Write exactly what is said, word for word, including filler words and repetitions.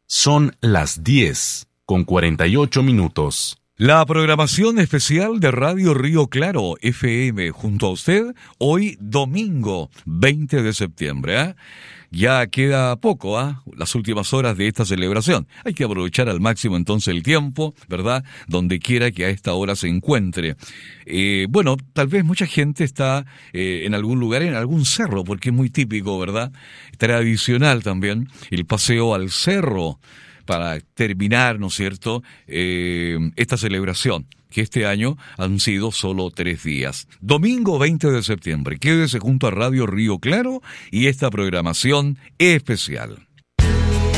Son las diez con cuarenta y ocho minutos. La programación especial de Radio Río Claro F M junto a usted hoy domingo veinte de septiembre. ¿eh? Ya queda poco, ¿ah? ¿eh? Las últimas horas de esta celebración. Hay que aprovechar al máximo entonces el tiempo, ¿verdad? Donde quiera que a esta hora se encuentre. Eh, bueno, tal vez mucha gente está eh, en algún lugar, en algún cerro, porque es muy típico, ¿verdad? Tradicional también, el paseo al cerro, para terminar, ¿no es cierto?, eh, esta celebración, que este año han sido solo tres días. Domingo veinte de septiembre, quédese junto a Radio Río Claro y esta programación especial.